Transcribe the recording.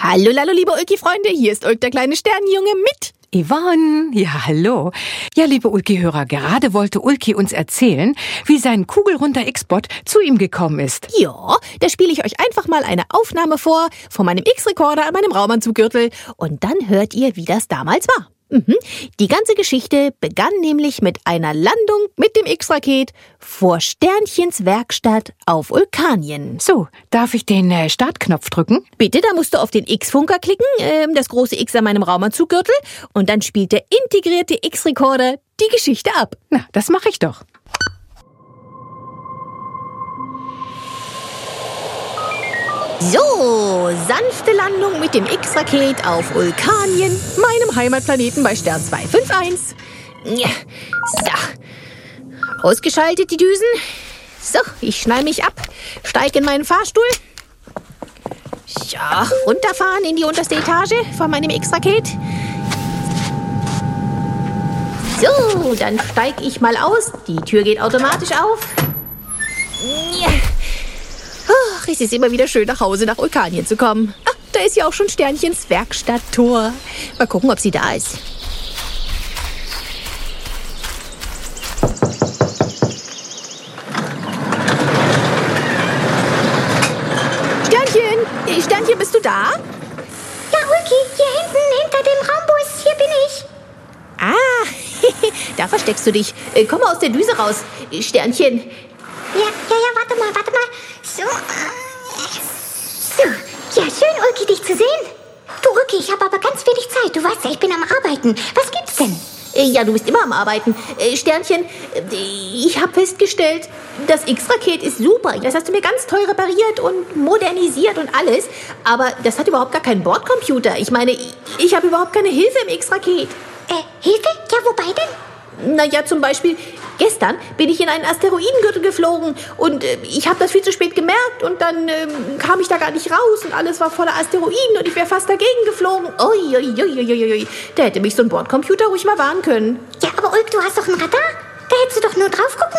Hallo, liebe Ulki-Freunde, hier ist Ulk, der kleine Sternenjunge mit Yvonne, ja hallo. Ja, liebe Ulki-Hörer, gerade wollte Ulki uns erzählen, wie sein kugelrunder X-Bot zu ihm gekommen ist. Ja, da spiele ich euch einfach mal eine Aufnahme vor von meinem X-Rekorder an meinem Raumanzuggürtel und dann hört ihr, wie das damals war. Die ganze Geschichte begann nämlich mit einer Landung mit dem X-Raket vor Sternchens Werkstatt auf Ulkanien. So, darf ich den Startknopf drücken? Bitte, da musst du auf den X-Funker klicken, das große X an meinem Raumanzuggürtel, und dann spielt der integrierte X-Rekorder die Geschichte ab. Na, das mache ich doch. So, sanfte Landung mit dem X-Raket auf Ulkanien, meinem Heimatplaneten bei Stern 251. Ja, so, ausgeschaltet die Düsen. So, ich schnall mich ab, steig in meinen Fahrstuhl. Ja, runterfahren in die unterste Etage von meinem X-Raket. So, dann steig ich mal aus. Die Tür geht automatisch auf. Ja. Ach, es ist immer wieder schön, nach Hause nach Ulkanien zu kommen. Ach, da ist ja auch schon Sternchens Werkstatttor. Mal gucken, ob sie da ist. Sternchen, bist du da? Ja, Ulki, hier hinten, hinter dem Raumbus. Hier bin ich. Ah, da versteckst du dich. Komm mal aus der Düse raus, Sternchen. Ja, warte mal. So. Ja, schön, Ulki, dich zu sehen. Du, Ulki, ich habe aber ganz wenig Zeit. Du weißt ja, ich bin am Arbeiten. Was gibt's denn? Ja, du bist immer am Arbeiten. Sternchen, ich habe festgestellt, das X-Raket ist super. Das hast du mir ganz toll repariert und modernisiert und alles. Aber das hat überhaupt gar keinen Bordcomputer. Ich meine, ich habe überhaupt keine Hilfe im X-Raket. Hilfe? Ja, wobei denn? Naja, zum Beispiel, gestern bin ich in einen Asteroidengürtel geflogen und ich habe das viel zu spät gemerkt und dann kam ich da gar nicht raus und alles war voller Asteroiden und ich wäre fast dagegen geflogen. Uiuiuiui. Da hätte mich so ein Bordcomputer ruhig mal warnen können. Ja, aber Ulk, du hast doch ein Radar. Da hättest du doch nur drauf gucken